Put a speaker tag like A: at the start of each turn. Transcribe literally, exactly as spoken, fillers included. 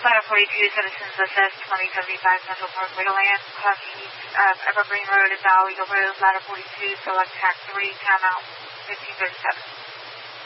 A: Ladder forty-two, Citizens S S, twenty seventy-five Central Parkway to land, crossing east of Evergreen Road and Bow Eagle Road, Ladder forty-two, select track three, timeout fifteen thirty-seven.